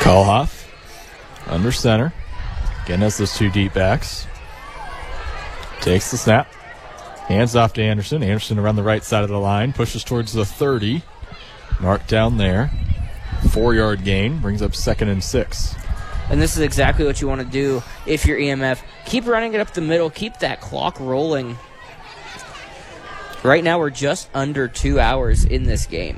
Kohlhoff under center. Again has those two deep backs. Takes the snap. Hands off to Anderson. Anderson around the right side of the line. Pushes towards the 30. Marked down there. 4-yard gain. Brings up 2nd and 6. And this is exactly what you want to do if you're EMF. Keep running it up the middle. Keep that clock rolling. Right now we're just under 2 hours in this game.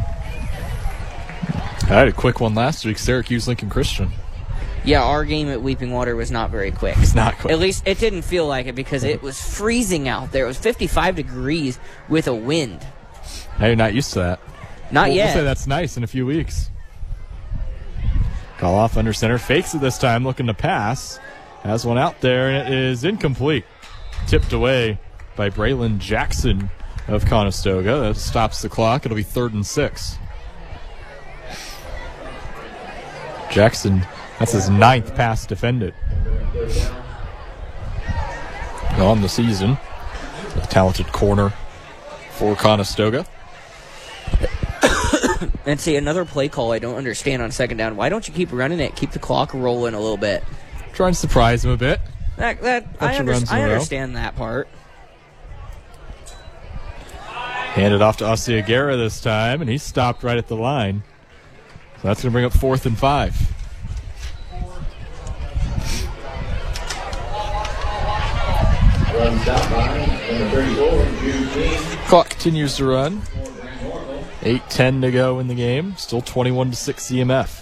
I had a quick one last week. Syracuse Lincoln Christian. Yeah, our game at Weeping Water was not very quick. It's not quick. At least it didn't feel like it because it was freezing out there. It was 55 degrees with a wind. Now you're not used to that. Not yet. We'll say that's nice in a few weeks. Kohlhoff under center. Fakes it this time, looking to pass. Has one out there, and it is incomplete. Tipped away by Braylon Jackson of Conestoga. That stops the clock. It'll be 3rd and 6. Jackson, that's his 9th pass defended on the season. A talented corner for Conestoga. And see, another play call I don't understand on 2nd down. Why don't you keep running it? Keep the clock rolling a little bit. Trying to surprise him a bit. I understand that part. Handed off to Osiagera this time, and he stopped right at the line. So that's going to bring up 4th and 5. Clock continues to run. 8:10 to go in the game. Still 21-6 EMF.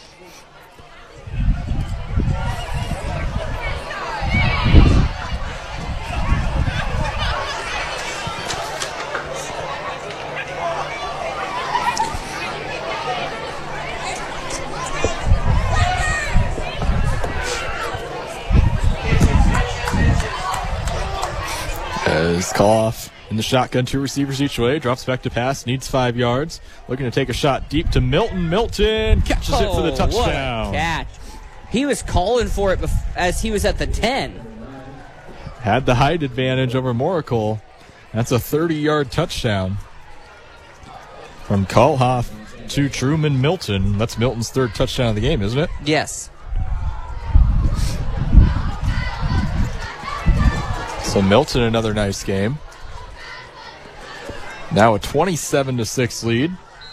As Kohlhoff in the shotgun, 2 receivers each way, drops back to pass, needs 5 yards. Looking to take a shot deep to Milton. Milton catches it for the touchdown. What a catch. He was calling for it as he was at the 10. Had the height advantage over Moracle. That's a 30-yard touchdown from Kohlhoff to Truman Milton. That's Milton's 3rd touchdown of the game, isn't it? Yes. So Milton, another nice game. Now a 27-6 lead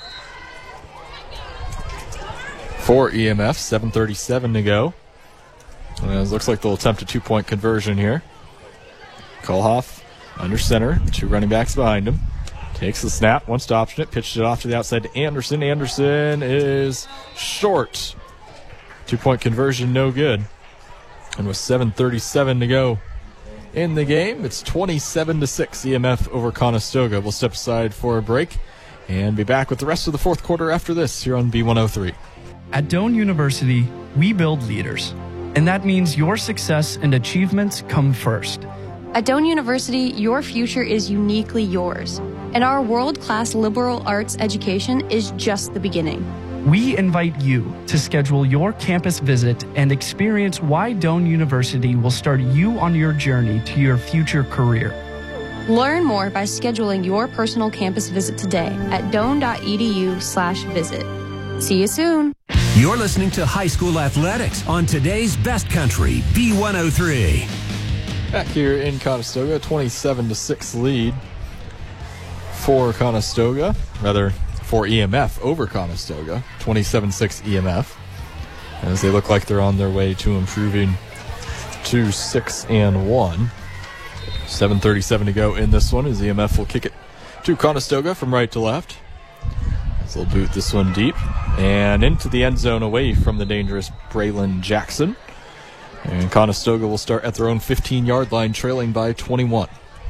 for EMF. 7:37 to go. It looks like they'll attempt a 2-point conversion here. Kohlhoff under center. 2 running backs behind him. Takes the snap, wants to option it, pitched it off to the outside to Anderson. Anderson is short. 2-point conversion, no good. And with 7:37 to go in the game, it's 27-6 EMF over Conestoga. We'll step aside for a break and be back with the rest of the 4th quarter after this here on B103. At Doane University, we build leaders, and that means your success and achievements come first. At Doane University, your future is uniquely yours, and our world-class liberal arts education is just the beginning. We invite you to schedule your campus visit and experience why Doane University will start you on your journey to your future career. Learn more by scheduling your personal campus visit today at doane.edu/visit. See you soon. You're listening to High School Athletics on today's Best Country, B103. Back here in Conestoga, 27-6 lead for Conestoga. Rather, for EMF over Conestoga. 27-6 EMF. As they look like they're on their way to improving to 6-1. 7:37 to go in this one as EMF will kick it to Conestoga from right to left. So they'll boot this one deep and into the end zone away from the dangerous Braylon Jackson. And Conestoga will start at their own 15-yard line, trailing by 21.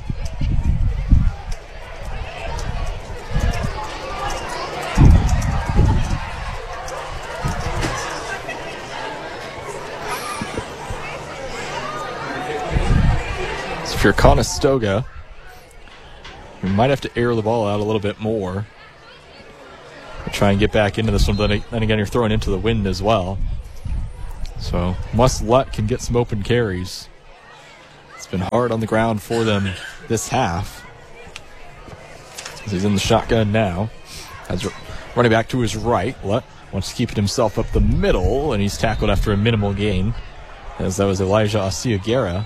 So if you're Conestoga, you might have to air the ball out a little bit more. Try and get back into this one, but then again, you're throwing into the wind as well. So Muslett can get some open carries. It's been hard on the ground for them this half. He's in the shotgun now. Has running back to his right. wants to keep it himself up the middle, and he's tackled after a minimal gain, as that was Elijah Asiagera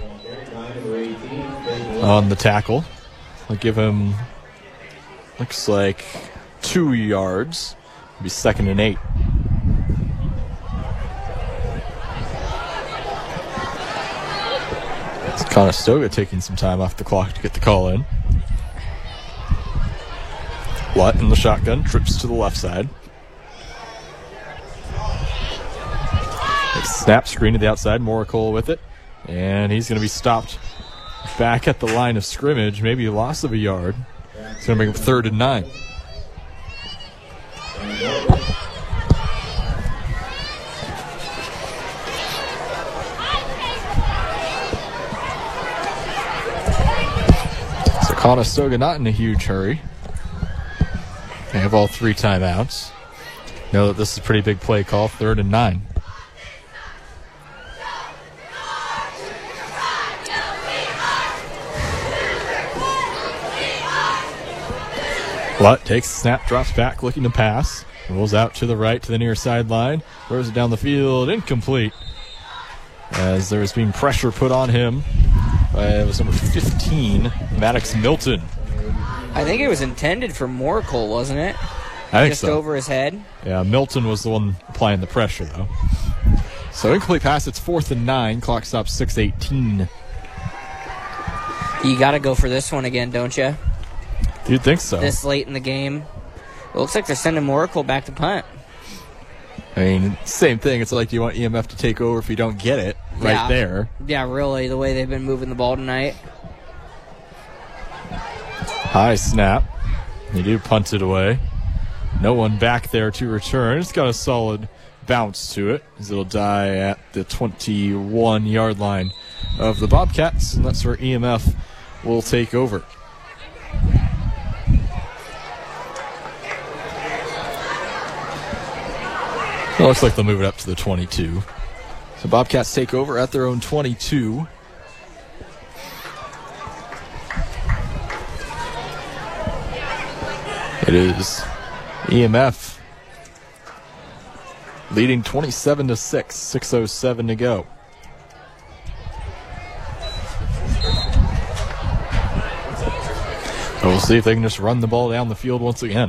on the tackle. I'll give him, looks like 2 yards. It'll be 2nd and 8. It's Conestoga taking some time off the clock to get the call in. Lutt in the shotgun, trips to the left side. Snap screen to the outside, Moracle with it. And he's going to be stopped back at the line of scrimmage, maybe a loss of a yard. It's going to bring up 3rd and 9. So Conestoga not in a huge hurry. They have all 3 timeouts. Know that this is a pretty big play call, 3rd and 9. Lutt takes the snap, drops back, looking to pass. Rolls out to the right to the near sideline. Throws it down the field, incomplete. As there was being pressure put on him. It was number 15, Maddox Milton. I think it was intended for Moracle, wasn't it? I think Just so. over his head. Yeah, Milton was the one applying the pressure, though. So incomplete pass, it's 4th and 9. Clock stops 6:18. You got to go for this one again, don't you? You'd think so. This late in the game. It looks like they're sending Moracle back to punt. I mean, same thing. It's like, do you want EMF to take over if you don't get it right there? Yeah, really, the way they've been moving the ball tonight. High snap. They do punt it away. No one back there to return. It's got a solid bounce to it as it'll die at the 21-yard line of the Bobcats, and that's where EMF will take over. It looks like they'll move it up to the 22. So Bobcats take over at their own 22. It is EMF leading 27-6, 6:07 to go. But we'll see if they can just run the ball down the field once again.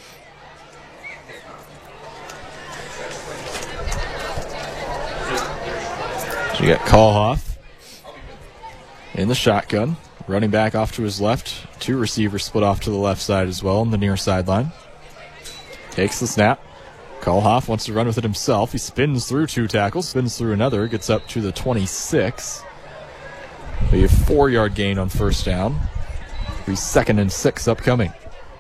So you got Kalhoff in the shotgun. Running back off to his left. 2 receivers split off to the left side as well on the near sideline. Takes the snap. Kalhoff wants to run with it himself. He spins through 2 tackles, spins through another, gets up to the 26. Be a 4-yard gain on first down. Be 2nd and 6 upcoming.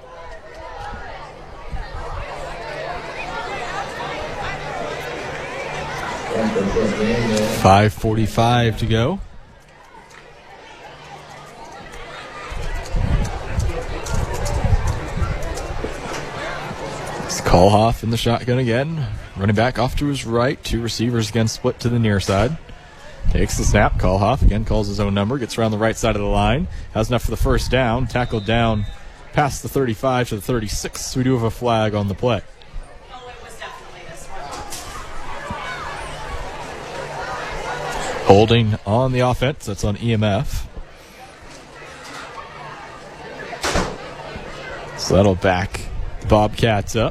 .545 to go. It's Kalhoff in the shotgun again. Running back off to his right. 2 receivers again split to the near side. Takes the snap. Kalhoff again calls his own number. Gets around the right side of the line. Has enough for the first down. Tackled down past the 35 to the 36. We do have a flag on the play. Holding on the offense. That's on EMF. So that'll back the Bobcats up.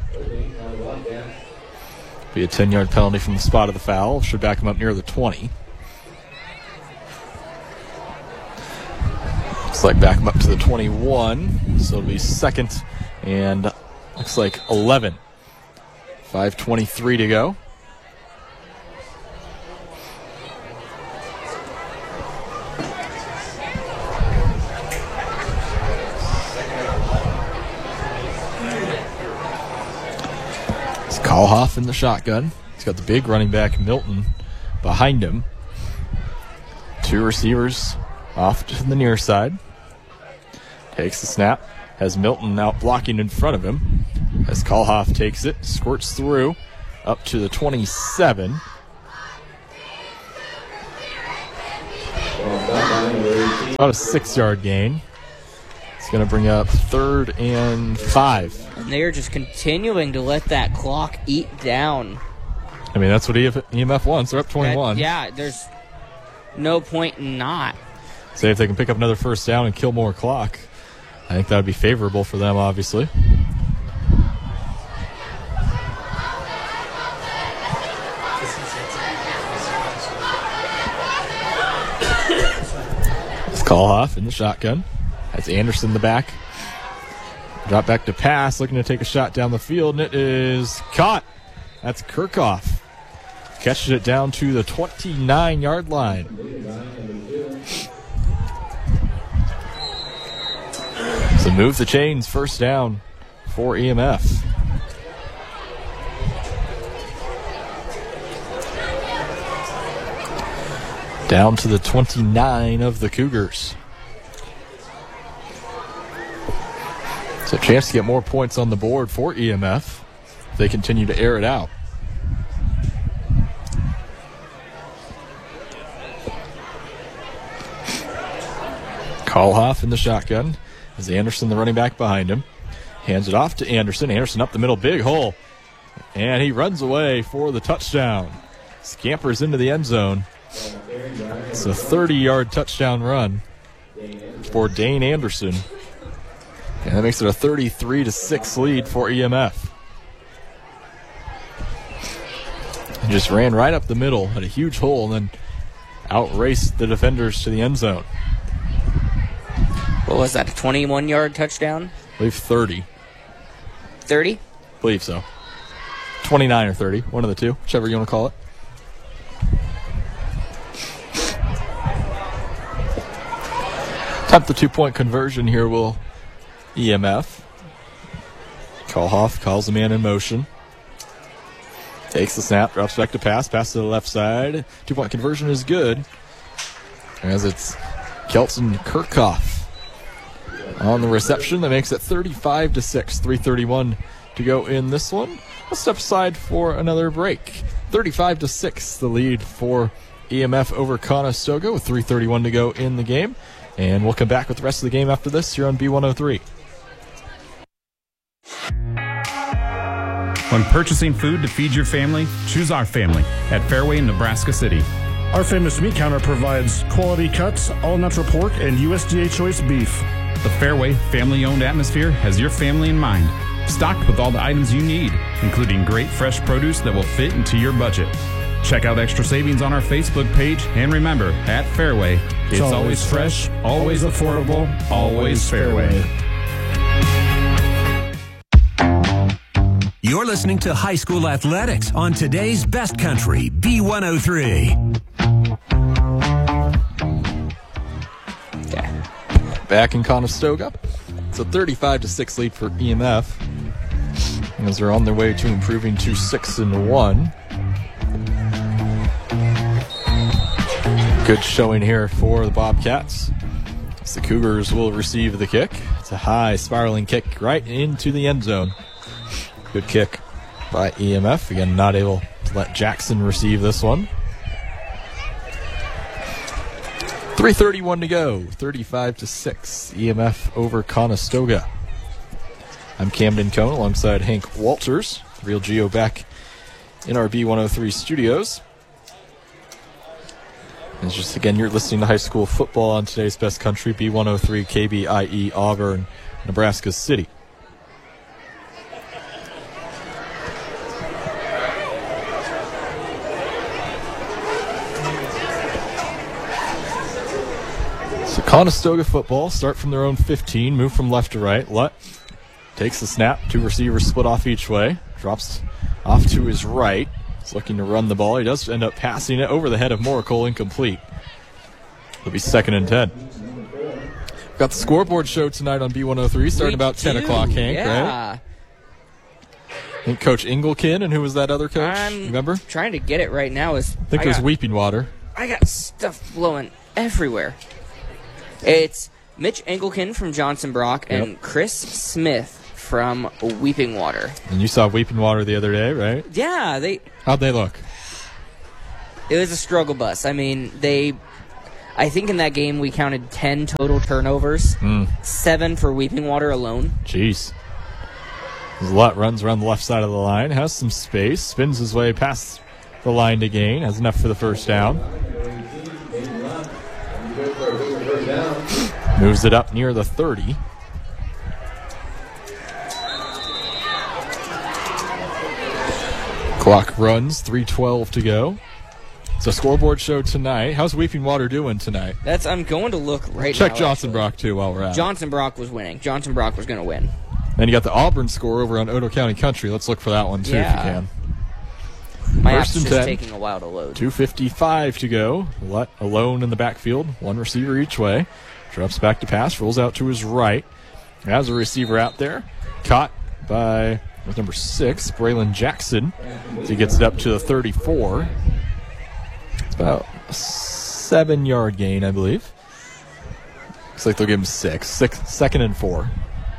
Be a 10-yard penalty from the spot of the foul. Should back them up near the 20. Looks like back them up to the 21. So it'll be 2nd and looks like 11. 5:23 to go. Kalhoff in the shotgun. He's got the big running back, Milton, behind him. 2 receivers off to the near side. Takes the snap. Has Milton out blocking in front of him. As Kalhoff takes it, squirts through up to the 27. About a 6-yard gain. It's going to bring up 3rd and 5. And they're just continuing to let that clock eat down. I mean, that's what EMF wants. They're up 21. Yeah, there's no point in not. Say if they can pick up another first down and kill more clock, I think that would be favorable for them, obviously. It's Kalhoff in the shotgun. Has Anderson in the back. Drop back to pass, looking to take a shot down the field, and it is caught. That's Kirchhoff. Catches it down to the 29-yard line. So move the chains, first down for EMF. Down to the 29 of the Cougars. So a chance to get more points on the board for EMF if they continue to air it out. Kalhoff in the shotgun. As Anderson, the running back behind him. Hands it off to Anderson. Anderson up the middle, big hole. And he runs away for the touchdown. Scampers into the end zone. It's a 30-yard touchdown run for Dane Anderson. And that makes it a 33-6 lead for EMF. He just ran right up the middle, had a huge hole, and then outraced the defenders to the end zone. What was that, a 21-yard touchdown? I believe 30. 30? I believe so. 29 or 30, one of the two, whichever you want to call it. Attempt the two-point conversion here will EMF. Kalhoff calls the man in motion. Takes the snap, drops back to pass to the left side. Two-point conversion is good. As it's Kelton Kirchhoff on the reception. That makes it 35-6, 3:31 to go in this one. Let's step aside for another break. 35-6, the lead for EMF over Conestoga with 3:31 to go in the game. And we'll come back with the rest of the game after this here on B103. When purchasing food to feed your family, choose our family at Fairway in Nebraska City. Our famous meat counter provides quality cuts, all-natural pork, and USDA choice beef. The Fairway family-owned atmosphere has your family in mind, stocked with all the items you need, including great fresh produce that will fit into your budget. Check out extra savings on our Facebook page, and remember, at Fairway, it's always fresh, always affordable, always Fairway. You're listening to High School Athletics on today's Best Country, B103. Back in Conestoga. It's a 35-6 lead for EMF as they're on their way to improving to 6-1. Good showing here for the Bobcats. As the Cougars will receive the kick. It's a high spiraling kick right into the end zone. Good kick by EMF. Again, not able to let Jackson receive this one. 3:31 to go. 35-6. EMF over Conestoga. I'm Camden Cohn alongside Hank Walters. Real Geo back in our B103 studios. And just again, you're listening to high school football on today's Best Country, B103 KBIE Auburn, Nebraska City. So Conestoga football, start from their own 15, move from left to right. Lutt takes the snap, two receivers split off each way, drops off to his right. He's looking to run the ball. He does end up passing it over the head of Morricoll, incomplete. It'll be 2nd and 10. We've got the scoreboard show tonight on B103, starting about 10 o'clock, Hank, right? I think Coach Engelkin, and who was that other coach? Remember? Trying to get it right now. I think it was Weeping Water. I got stuff blowing everywhere. It's Mitch Engelkin from Johnson Brock and Chris Smith from Weeping Water. And you saw Weeping Water the other day, right? Yeah, How'd they look? It was a struggle bus. I mean, I think in that game we counted 10 total turnovers, 7 for Weeping Water alone. Jeez. Lutt runs around the left side of the line, has some space, spins his way past the line to gain, has enough for the first down. Moves it up near the 30. Clock runs, 3:12 to go. It's a scoreboard show tonight. How's Weeping Water doing tonight? I'm going to look right now. Check Johnson Brock, too, while we're at it. Johnson Brock was winning. Johnson Brock was going to win. Then you got the Auburn score over on Otoe County Country. Let's look for that one, too, if you can. My app's First and just 10. taking a while to load. 2:55 to go. Lutt alone in the backfield. One receiver each way. Drops back to pass. Rolls out to his right. Has a receiver out there. Caught by number 6, Braylon Jackson. As he gets it up to the 34. It's about a 7-yard gain, I believe. Looks like they'll give him 6. 2nd and 4.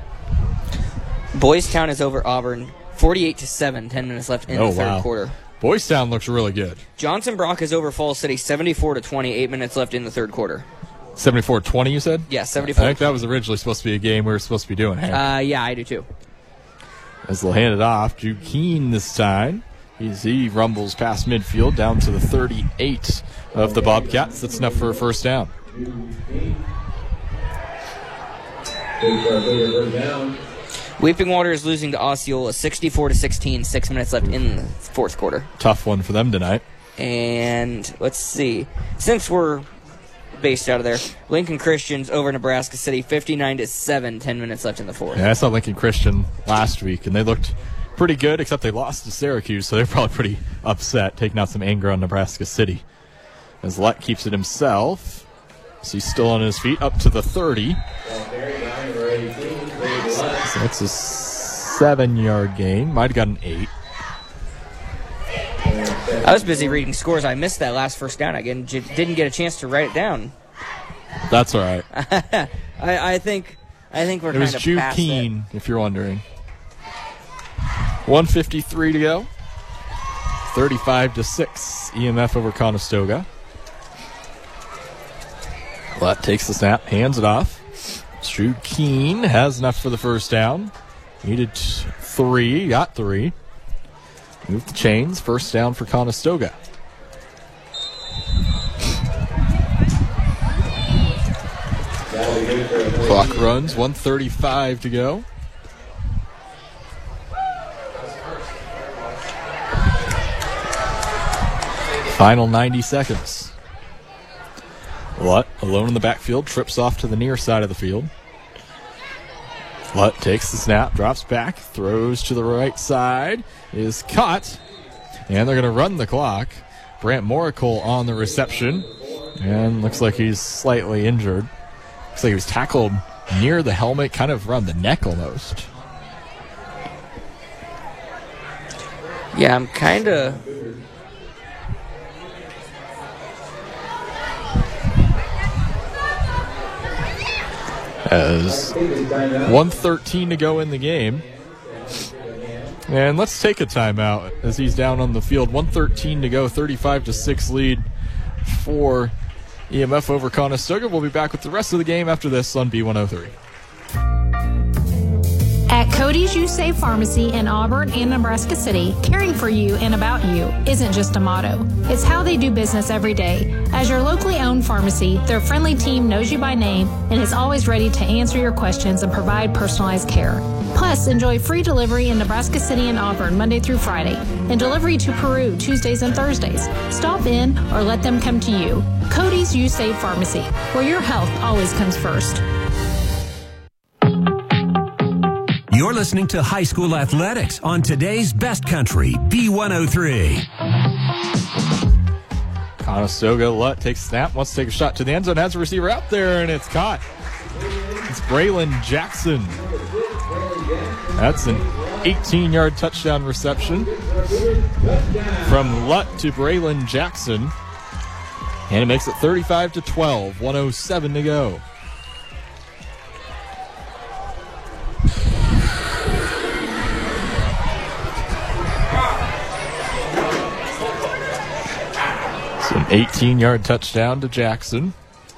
Boys Town is over Auburn 48-7, 10 minutes left in the third quarter. Boys Town looks really good. Johnson Brock is over Falls City 74-20, 8 minutes left in the third quarter. 74-20, you said? Yeah, 74. I think that was originally supposed to be a game we were supposed to be doing. Yeah, I do too. As they'll hand it off, Drew Keene this time. He rumbles past midfield down to the 38 of the Bobcats. That's enough for a first down. Weeping Water is losing to Osceola 64-16, 6 minutes left in the fourth quarter. Tough one for them tonight. And let's see. Since we're based out of there, Lincoln Christian's over Nebraska City 59-7, 10 minutes left in the fourth. Yeah, I saw Lincoln Christian last week, and they looked pretty good, except they lost to Syracuse, so they're probably pretty upset, taking out some anger on Nebraska City. As Lutt keeps it himself. So he's still on his feet, up to the 30. So that's a 7-yard gain. Might have got an 8. I was busy reading scores. I missed that last first down. I didn't get a chance to write it down. That's all right. I think we're kind of past it. It was Drew Keene, if you're wondering. 1:53 to go. 35-6. EMF over Conestoga. Lutt takes the snap, hands it off. Drew Keene has enough for the first down. Needed 3, got 3. Move the chains, first down for Conestoga. Clock runs, 1:35 to go. Final 90 seconds. Lutt, alone in the backfield, trips off to the near side of the field. Lutt takes the snap, drops back, throws to the right side, is caught, and they're going to run the clock. Brant Moracle on the reception, and looks like he's slightly injured. Looks like he was tackled near the helmet, kind of around the neck almost. Yeah, I'm kind of... As 1:13 to go in the game. And let's take a timeout as he's down on the field. 1:13 to go, 35-6 lead for EMF over Conestoga. We'll be back with the rest of the game after this on B103. At Cody's You Save Pharmacy in Auburn and Nebraska City, caring for you and about you isn't just a motto. It's how they do business every day. As your locally owned pharmacy, their friendly team knows you by name and is always ready to answer your questions and provide personalized care. Plus, enjoy free delivery in Nebraska City and Auburn Monday through Friday and delivery to Peru Tuesdays and Thursdays. Stop in or let them come to you. Cody's You Save Pharmacy, where your health always comes first. You're listening to High School Athletics on today's Best Country, B103. Conestoga, Lutt takes snap, wants to take a shot to the end zone, has a receiver out there, and it's caught. It's Braylon Jackson. That's an 18-yard touchdown reception from Lutt to Braylon Jackson. And it makes it 35-12, 1:07 to go. It's an 18-yard touchdown to Jackson.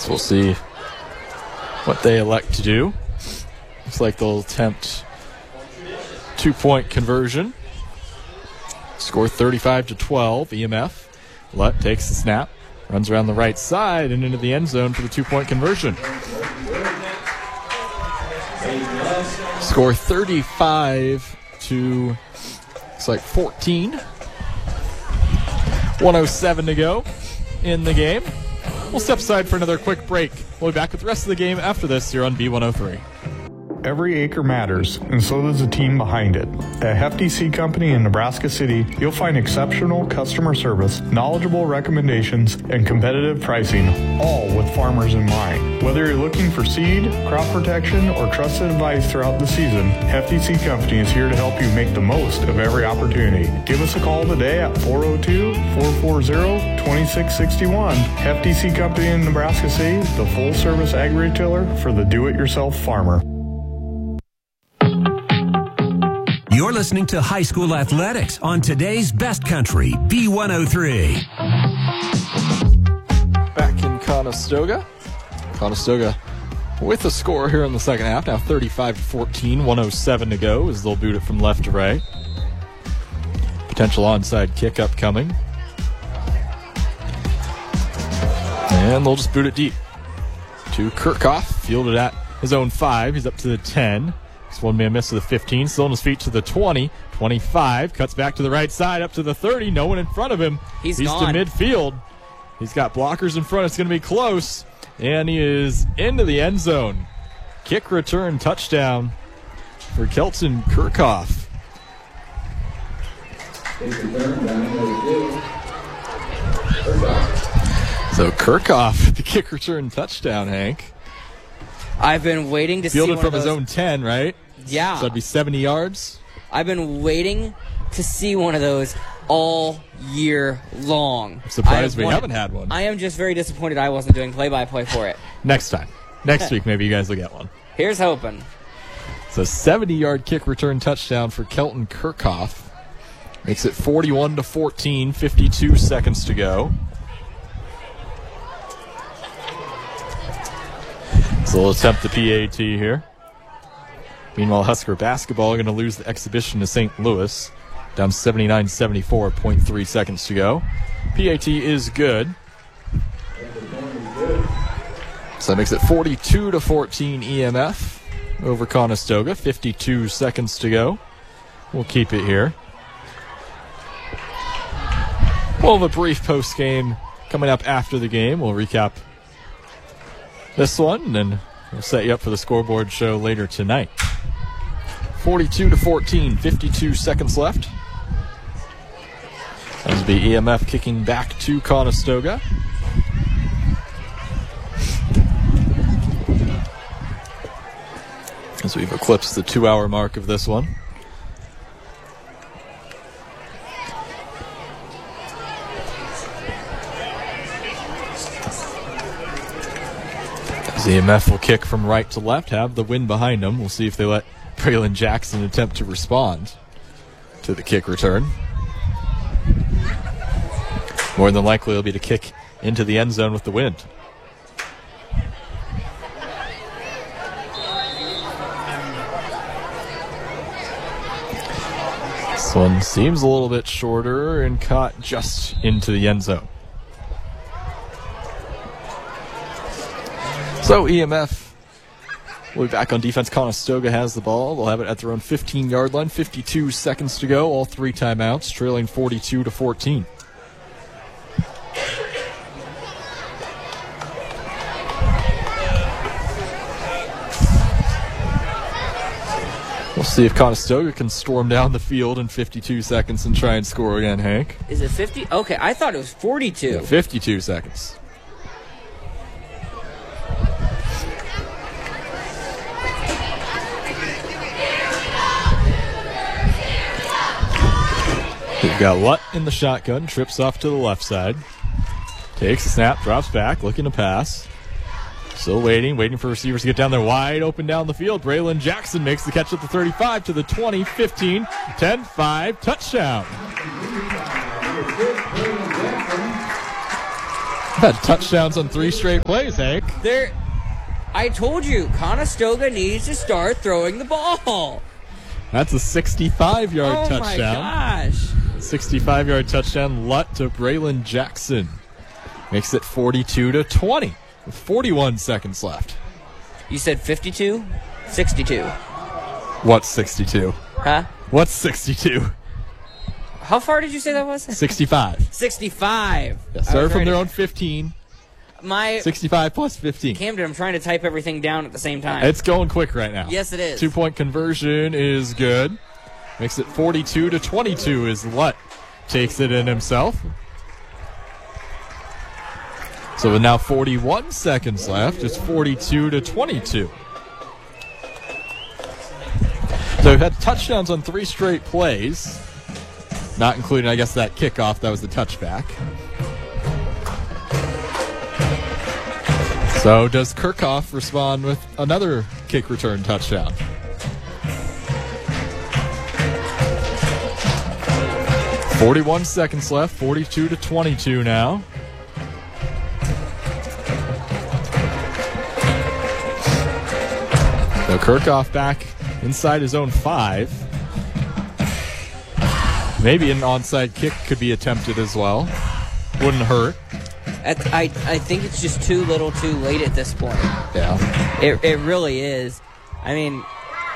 So we'll see what they elect to do. Looks like they'll attempt 2-point conversion. Score 35-12. EMF. Lutt takes the snap, runs around the right side and into the end zone for the 2-point conversion. Score 35 to, looks like 14. 1:07 to go in the game. We'll step aside for another quick break. We'll be back with the rest of the game after this here on B103. Every acre matters, and so does the team behind it. At Hefty Seed Company in Nebraska City, you'll find exceptional customer service, knowledgeable recommendations, and competitive pricing, all with farmers in mind. Whether you're looking for seed, crop protection, or trusted advice throughout the season, Hefty Seed Company is here to help you make the most of every opportunity. Give us a call today at 402-440-2661. Hefty Seed Company in Nebraska City, the full-service ag retailer for the do-it-yourself farmer. You're listening to High School Athletics on today's Best Country, B103. Back in Conestoga. Conestoga with a score here in the second half. Now 35-14, 1:07 to go as they'll boot it from left to right. Potential onside kick upcoming. And they'll just boot it deep to Kirchhoff, fielded at his own 5. He's up to the 10. One-man miss to the 15, still on his feet to the 20, 25, cuts back to the right side, up to the 30, no one in front of him. He's gone to midfield. He's got blockers in front, it's going to be close, and he is into the end zone. Kick return touchdown for Kelton Kirchhoff. So Kirchhoff, the kick return touchdown, Hank. I've been waiting to see fielded from his own 10, right? Yeah. So that'd be 70 yards. I've been waiting to see one of those all year long. I'm surprised we haven't had one. I am just very disappointed I wasn't doing play-by-play for it. Next time. Next week, maybe you guys will get one. Here's hoping. It's a 70-yard kick return touchdown for Kelton Kirchhoff. Makes it 41-14, 52 seconds to go. So they'll attempt the PAT here. Meanwhile, Husker basketball are going to lose the exhibition to St. Louis. Down 79-74, 0.3 seconds to go. PAT is good. So that makes it 42-14 EMF over Conestoga. 52 seconds to go. We'll keep it here. We'll have a brief post-game coming up after the game. We'll recap this one, and then we'll set you up for the scoreboard show later tonight. 42-14, 52 seconds left. That will be EMF kicking back to Conestoga. As we've eclipsed the 2-hour mark of this one. EMF will kick from right to left, have the wind behind them. We'll see if they let Braylon Jackson attempt to respond to the kick return. More than likely, it'll be to kick into the end zone with the wind. This one seems a little bit shorter and caught just into the end zone. So EMF will be back on defense. Conestoga has the ball. They'll have it at their own 15-yard line. 52 seconds to go. All 3 timeouts, trailing 42-14. We'll see if Conestoga can storm down the field in 52 seconds and try and score again, Hank. Is it 50? Okay, I thought it was 42. Yeah, 52 seconds. We've got Lutt in the shotgun, trips off to the left side. Takes the snap, drops back, looking to pass. Still waiting for receivers to get down there wide open down the field. Braylon Jackson makes the catch at the 35 to the 20, 15, 10, 5, touchdown. Had touchdowns on 3 straight plays, Hank. I told you, Conestoga needs to start throwing the ball. That's a 65-yard touchdown. Oh, my gosh. 65-yard touchdown, Lutt to Braylon Jackson. Makes it 42-20 with 41 seconds left. You said 52? 62. What's 62? Huh? What's 62? How far did you say that was? 65. 65. Yes, started from their own 15. 65 plus 15. Camden, I'm trying to type everything down at the same time. It's going quick right now. Yes, it is. 2-point conversion is good. Makes it 42-22 as Lutt takes it in himself. So with now 41 seconds left, it's 42-22. So we've had touchdowns on 3 straight plays, not including, I guess, that kickoff. That was the touchback. So does Kirchhoff respond with another kick return touchdown? .41 seconds left, 42-22 now. So Kirchhoff back inside his own 5. Maybe an onside kick could be attempted as well. Wouldn't hurt. I think it's just too little too late at this point. Yeah. It really is. I mean,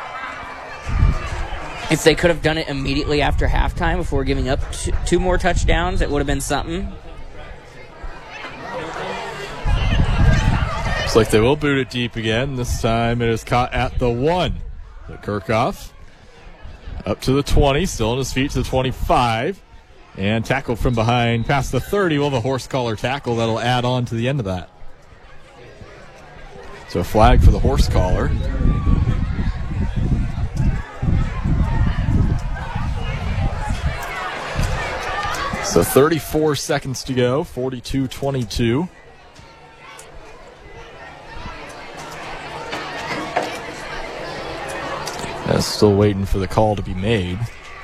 if they could have done it immediately after halftime before giving up 2 more touchdowns, it would have been something. Looks like they will boot it deep again. This time it is caught at the 1. So Kirchhoff up to the 20, still on his feet to the 25. And tackled from behind past the 30. We'll have a horse collar tackle that'll add on to the end of that. So a flag for the horse collar. So 34 seconds to go, 42-22. Still waiting for the call to be made.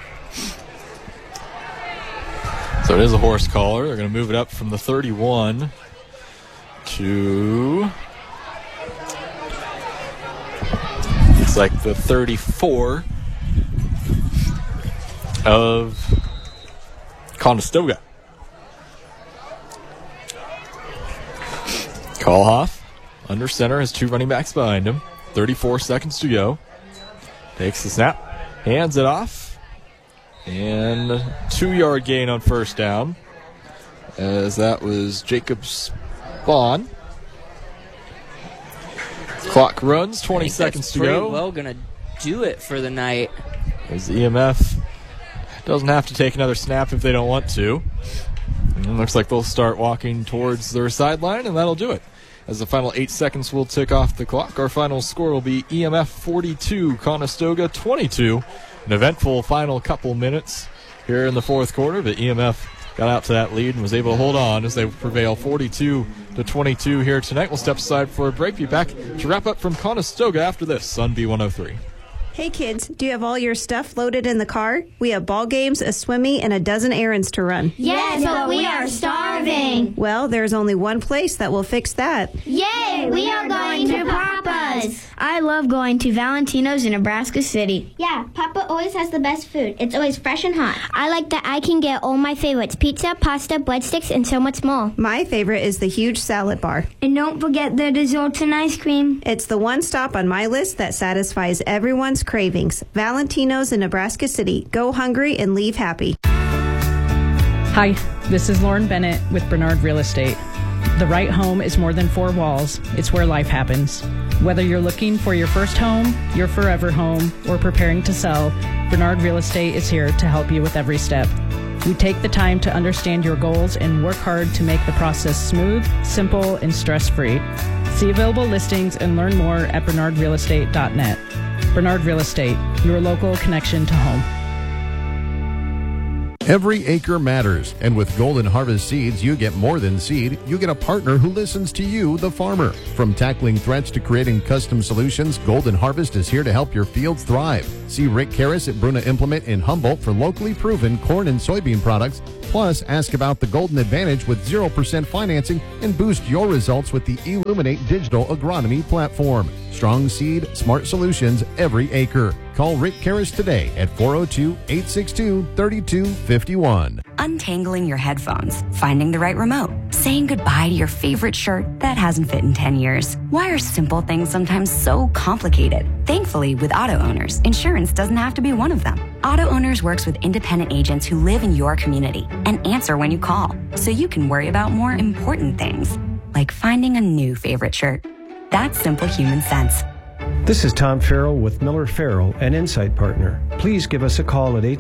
So it is a horse collar. They're going to move it up from the 31 to, it's like the 34 of Conestoga. Kohlhoff under center, has 2 running backs behind him. 34 seconds to go. Takes the snap, hands it off, and 2-yard gain on first down, as that was Jacob Spawn. Clock runs, 20 seconds to go. Well, gonna do it for the night. As the EMF doesn't have to take another snap if they don't want to. And it looks like they'll start walking towards their sideline, and that'll do it. As the final 8 seconds will tick off the clock, our final score will be EMF 42, Conestoga 22. An eventful final couple minutes here in the fourth quarter, but EMF got out to that lead and was able to hold on as they prevail 42-22 here tonight. We'll step aside for a break. Be back to wrap up from Conestoga after this on B103. Hey kids, do you have all your stuff loaded in the car? We have ball games, a swimmy, and a dozen errands to run. Yes, but we are starving. Well, there's only one place that will fix that. Yay, we are going to Papa's. I love going to Valentino's in Nebraska City. Yeah, Papa always has the best food. It's always fresh and hot. I like that I can get all my favorites, pizza, pasta, breadsticks, and so much more. My favorite is the huge salad bar. And don't forget the desserts and ice cream. It's the one stop on my list that satisfies everyone's cravings. Valentino's in Nebraska City. Go hungry and leave happy. Hi, this is Lauren Bennett with Bernard Real Estate. The right home is more than 4 walls. It's where life happens. Whether you're looking for your first home, your forever home, or preparing to sell, Bernard Real Estate is here to help you with every step. We take the time to understand your goals and work hard to make the process smooth, simple, and stress-free. See available listings and learn more at bernardrealestate.net. Bernard Real Estate, your local connection to home. Every acre matters, and with Golden Harvest Seeds, you get more than seed. You get a partner who listens to you, the farmer. From tackling threats to creating custom solutions, Golden Harvest is here to help your fields thrive. See Rick Karras at Bruna Implement in Humboldt for locally proven corn and soybean products. Plus, ask about the Golden Advantage with 0% financing and boost your results with the Illuminate digital agronomy platform. Strong seed, smart solutions every acre. Call Rick Karras today at 402-862-3251. Untangling your headphones, finding the right remote, saying goodbye to your favorite shirt that hasn't fit in 10 years. Why are simple things sometimes so complicated? Thankfully, with auto owners, insurance doesn't have to be one of them. Auto Owners works with independent agents who live in your community and answer when you call, so you can worry about more important things, like finding a new favorite shirt. That's simple human sense. This is Tom Farrell with Miller Farrell, an Insight Partner. Please give us a call at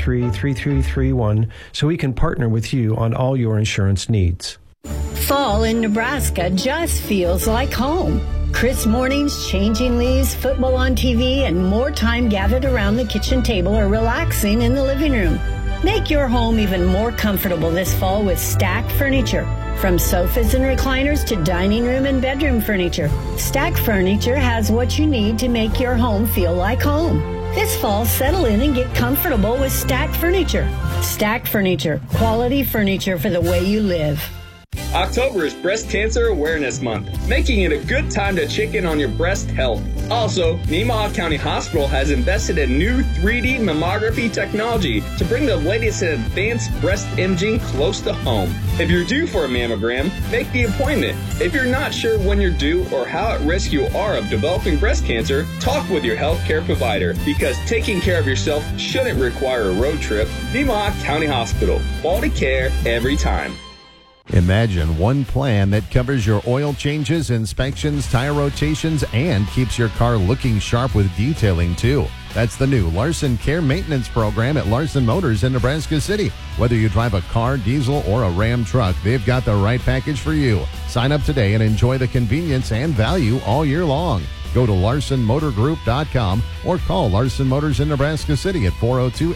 873-3331 so we can partner with you on all your insurance needs. Fall in Nebraska just feels like home. Crisp mornings, changing leaves, football on TV, and more time gathered around the kitchen table or relaxing in the living room. Make your home even more comfortable this fall with Stack Furniture. From sofas and recliners to dining room and bedroom furniture, Stack Furniture has what you need to make your home feel like home. This fall, settle in and get comfortable with Stack Furniture. Stack Furniture, quality furniture for the way you live. October is Breast Cancer Awareness Month, making it a good time to check in on your breast health. Also, Nemaha County Hospital has invested in new 3D mammography technology to bring the latest in advanced breast imaging close to home. If you're due for a mammogram, make the appointment. If you're not sure when you're due or how at risk you are of developing breast cancer, talk with your healthcare provider, because taking care of yourself shouldn't require a road trip. Nemaha County Hospital. Quality care every time. Imagine one plan that covers your oil changes, inspections, tire rotations, and keeps your car looking sharp with detailing too. That's the new Larson Care Maintenance Program at Larson Motors in Nebraska City. Whether you drive a car, diesel, or a Ram truck, they've got the right package for you. Sign up today and enjoy the convenience and value all year long. Go to LarsonMotorGroup.com or call Larson Motors in Nebraska City at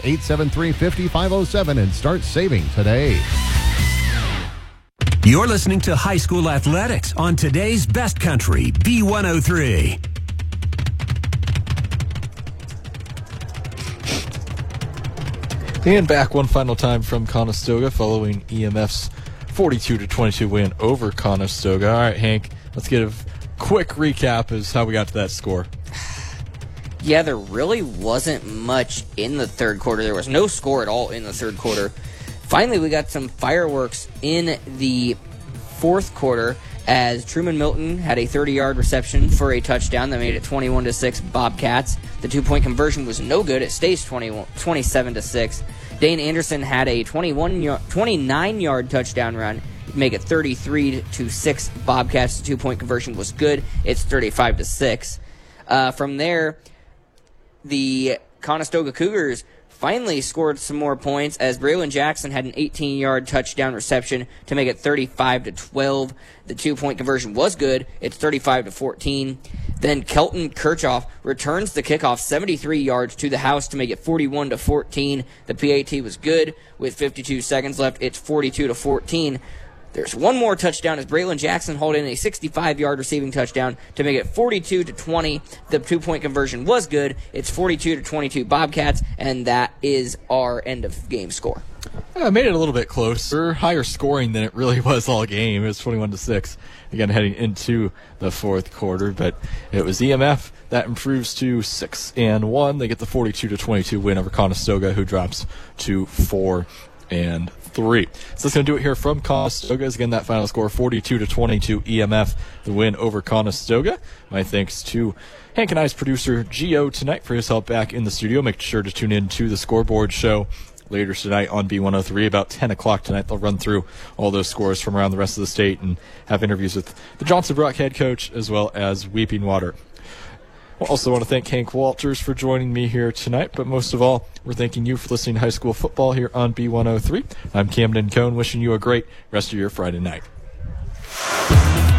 402-873-5507 and start saving today. You're listening to High School Athletics on today's Best Country, B103. And back one final time from Conestoga following EMF's 42-22 win over Conestoga. All right, Hank, let's get a quick recap as how we got to that score. Yeah, there really wasn't much in the third quarter. There was no score at all in the third quarter. Finally, we got some fireworks in the fourth quarter as Truman Milton had a 30-yard reception for a touchdown that made it 21-6 Bobcats. The two-point conversion was no good. It stays 27-6. Dane Anderson had a 29-yard touchdown run to make it 33-6 Bobcats. The two-point conversion was good. It's 35-6. From there, the Conestoga Cougars finally scored some more points as Braylon Jackson had an 18-yard touchdown reception to make it 35-12. The two-point conversion was good. It's 35-14. Then Kelton Kirchhoff returns the kickoff 73 yards to the house to make it 41-14. The PAT was good with 52 seconds left. It's 42-14. There's one more touchdown as Braylon Jackson hauled in a 65-yard receiving touchdown to make it 42-20. The two-point conversion was good. It's 42-22 Bobcats, and that is our end of game score. I made it a little bit closer, higher scoring than it really was all game. It was 21-6, again heading into the fourth quarter, but it was EMF that improves to 6-1. They get the 42-22 win over Conestoga, who drops to 4-3. So that's going to do it here from Conestoga. Again, that final score, 42-22 EMF, the win over Conestoga. My thanks to Hank and I's producer, Gio, tonight for his help back in the studio. Make sure to tune in to the Scoreboard Show later tonight on B103. About 10 o'clock tonight, they'll run through all those scores from around the rest of the state and have interviews with the Johnson Brock head coach as well as Weeping Water. I also want to thank Hank Walters for joining me here tonight, but most of all, we're thanking you for listening to High School Football here on B103. I'm Camden Cohn, wishing you a great rest of your Friday night.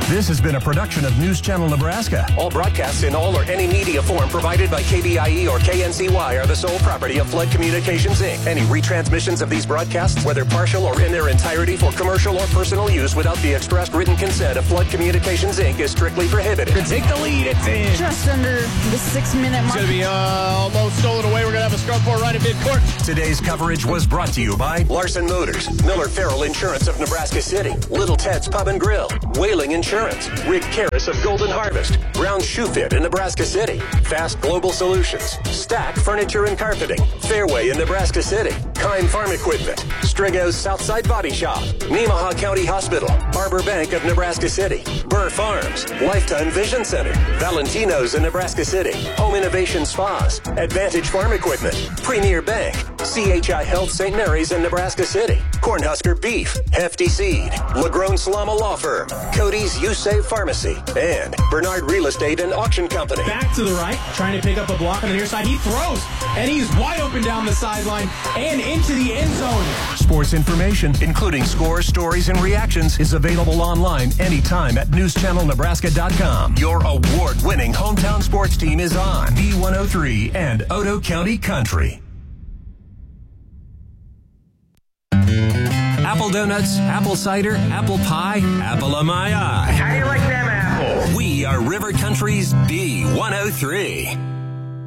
This has been a production of News Channel Nebraska. All broadcasts in all or any media form provided by KBIE or KNCY are the sole property of Flood Communications, Inc. Any retransmissions of these broadcasts, whether partial or in their entirety for commercial or personal use without the expressed written consent of Flood Communications, Inc. is strictly prohibited. To take the lead, it's in. Just under the 6-minute mark. It's going to be almost stolen away. We're going to have a scrub for right at midcourt. Today's coverage was brought to you by Larson Motors, Miller Farrell Insurance of Nebraska City, Little Ted's Pub and Grill, Whaling Insurance, Rick Karras of Golden Harvest, Brown Shoe Fit in Nebraska City, Fast Global Solutions, Stack Furniture and Carpeting, Fairway in Nebraska City, Kime Farm Equipment, Strigo's Southside Body Shop, Nemaha County Hospital, Arbor Bank of Nebraska City, Burr Farms, Lifetime Vision Center, Valentino's in Nebraska City, Home Innovation Spas, Advantage Farm Equipment, Premier Bank, CHI Health St. Mary's in Nebraska City, Cornhusker Beef, Hefty Seed, LaGrone Salama Law Firm, Cody's U-Save Pharmacy, and Bernard Real Estate and Auction Company. Back to the right, trying to pick up a block on the near side. He throws, and he's wide open down the sideline and into the end zone. Sports information, including scores, stories, and reactions, is available online anytime at newschannelnebraska.com. Your award-winning hometown sports team is on B103 and Otoe County Country. Apple donuts, apple cider, apple pie, apple of my eye. How do you like them apples? We are River Country's B103.